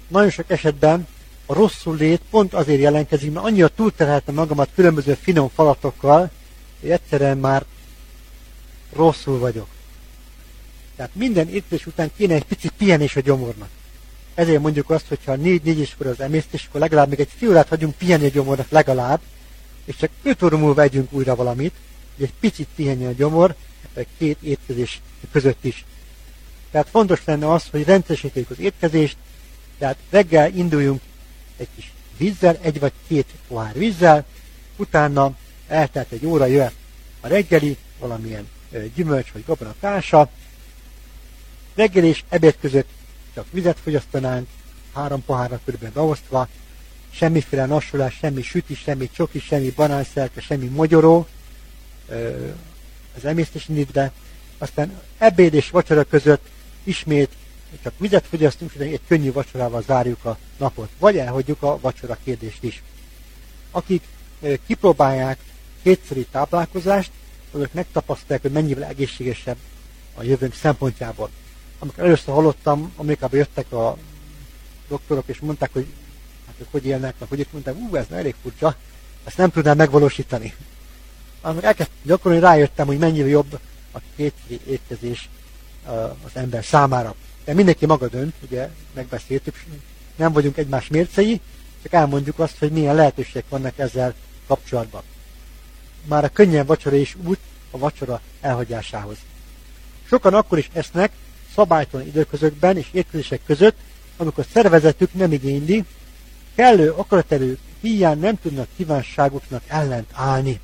nagyon sok esetben a rosszul lét pont azért jelentkezik, mert annyira túlterheltem magamat különböző finom falatokkal, hogy egyszerűen már rosszul vagyok. Tehát minden étkezés után kéne egy pici pihenés a gyomornak. Ezért mondjuk azt, hogyha 4-4-kor az emésztéskor legalább még egy fél órát hagyjunk pihenni a gyomornak legalább, és csak 5 óra múlva együnk újra valamit, hogy egy picit pihenjen a gyomor, két étkezés között is. Tehát fontos lenne az, hogy rendszeresítjük az étkezést, tehát reggel induljunk egy kis vízzel, 1 vagy 2 pohár vízzel, utána eltelt egy óra, jöhet a reggeli, valamilyen gyümölcs vagy gabonakása, reggel és ebéd között csak vizet fogyasztanánk, 3 pohárra körülbelül beosztva, semmiféle nassolás, semmi süti, semmi csoki, semmi banánszerke, semmi mogyoró az emésztési nidbe. Aztán ebéd és vacsora között ismét csak vizet fogyasztunk, és egy könnyű vacsorával zárjuk a napot. Vagy elhagyjuk a vacsora kérdést is. Akik kipróbálják kétszeri táplálkozást, azok megtapasztalják, hogy mennyivel egészségesebb a jövőnk szempontjából. Amikor először hallottam, Amerikában jöttek a doktorok, és mondták, hogy hát ők hogy élnek, hogy itt mondták, ez elég furcsa, ezt nem tudnám megvalósítani. Amikor elkezdtem gyakorolni, rájöttem, hogy mennyivel jobb a kétszeri étkezés az ember számára. De mindenki maga dönt, ugye megbeszéltük, nem vagyunk egymás mércei, csak elmondjuk azt, hogy milyen lehetőségek vannak ezzel kapcsolatban. Már a könnyen vacsora is út a vacsora elhagyásához. Sokan akkor is esznek szabálytalan időközökben és étkezések között, amikor szervezetük nem igényli, kellő akaraterő hiány nem tudnak kívánságoknak ellent állni.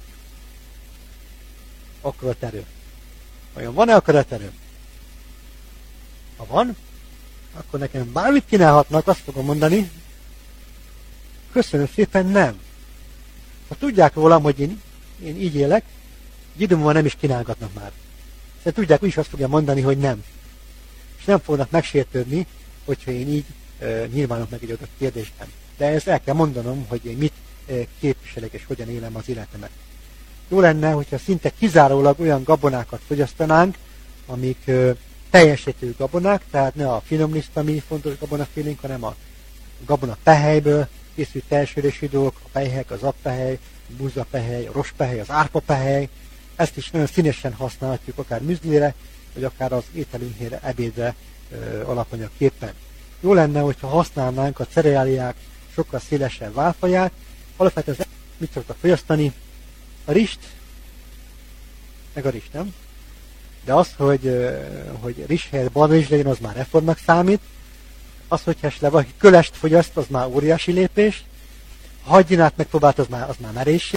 Akaraterő. Vajon van-e akaraterő? Ha van, akkor nekem bármit kínálhatnak, azt fogom mondani, köszönöm szépen, nem. Ha tudják rólam, hogy én így élek, egy idő múlva nem is kínálgatnak már. De tudják, úgyis azt fogja mondani, hogy nem. És nem fognak megsértődni, hogyha én így nyilvánok meg egy adott kérdésben. De ezt el kell mondanom, hogy én mit képviselek és hogyan élem az életemet. Jó lenne, hogyha szinte kizárólag olyan gabonákat fogyasztanánk, amik teljesítő gabonák, tehát ne a finomliszt, ami fontos gabonafélénk, hanem a gabona pehelyből készült teljesülésű dolgok, a pelyhek, az abbpehely, a búzapehely, a rospehely, az árpapehely. Ezt is nagyon színesen használhatjuk, akár műzlire, vagy akár az ételünkére, ebédre alapanyagképpen. Jó lenne, hogyha használnánk a cereáliák sokkal szélesebb válfaját. Alapvetően mit szoktak fogyasztani? A rist, meg a rist, nem? De az, hogy rizs helyett barnarizs legyen, az már reformnak számít. Az, hogy esetleg valaki kölest fogyaszt, az már óriási lépés. Ha hagydinát megpróbált, az már merészség.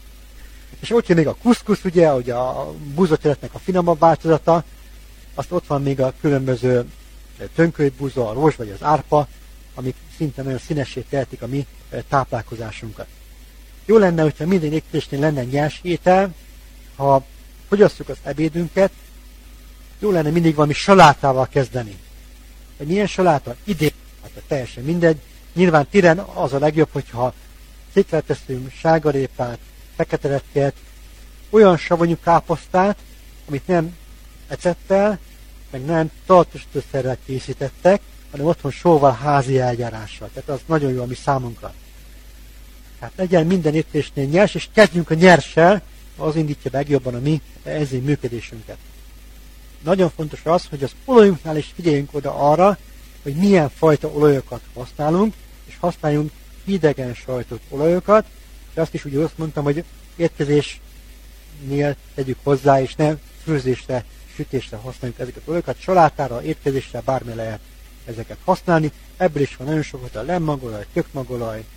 És ott jön még a kuszkusz, ugye, hogy a búzatöretnek a finomabb változata. Azt ott van még a különböző tönkölybúza, a rozs vagy az árpa, amik szinte nagyon színessé tehetik a mi táplálkozásunkat. Jó lenne, hogyha minden étkezésnél lenne nyers étel, ha fogyasszuk az ebédünket, jó lenne mindig valami salátával kezdeni. Hogy milyen saláta? Idén, hát teljesen mindegy. Nyilván téren az a legjobb, hogyha székre teszünk sárgarépát, fekete retkelt, olyan savanyú káposztát, amit nem ecettel, meg nem tartósítószerrel készítettek, hanem otthon sóval, házi eljárással. Tehát az nagyon jó a mi számunkra. Tehát legyen minden étkezésnél nyers, és kezdjünk a nyerssel, az indítja meg jobban a mi enzim működésünket. Nagyon fontos az, hogy az olajunknál is figyeljünk oda arra, hogy milyen fajta olajokat használunk, és használjunk hidegen sajtott olajokat, és azt is úgy azt mondtam, hogy étkezésnél tegyük hozzá, és nem főzésre, sütésre használjuk ezeket az olajokat, salátára, étkezésre bármi lehet ezeket használni. Ebből is van nagyon sokat a lemmagolaj, tökmagolaj,